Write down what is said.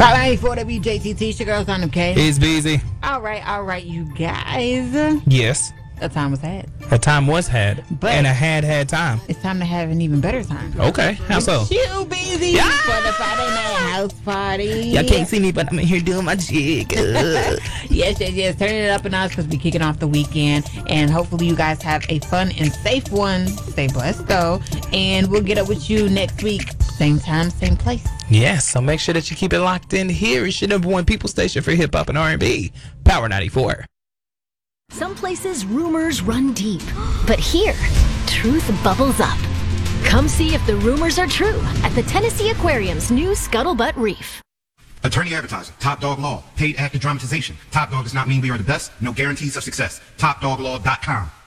Top 94 WJTT, your girls on them, K. It's busy. All right, you guys. Yes. A time was had. A time was had. But and a had time. It's time to have an even better time. Okay. How so? You busy Yeah. for the Friday night house party. Y'all can't see me, but I'm in here doing my jig. Yes. Turning it up a notch because we're kicking off the weekend. And hopefully you guys have a fun and safe one. Stay blessed, though. And we'll get up with you next week. Same time, same place. Yes, so make sure that you keep it locked in here. It's your number one people station for hip hop and R&B. Power 94. Some places rumors run deep, but here, truth bubbles up. Come see if the rumors are true at the Tennessee Aquarium's new Scuttlebutt Reef. Attorney advertiser, Top Dog Law, paid actor dramatization. Top Dog does not mean we are the best, no guarantees of success. TopDogLaw.com.